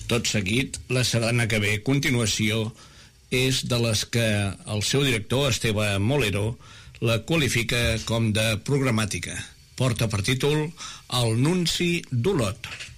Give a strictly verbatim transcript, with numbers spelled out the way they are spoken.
Tot seguit, la sardana que ve a continuació és de les que el seu director, Esteve Molero, la qualifica com de programàtica. Porta per títol El Nunci d'Olot.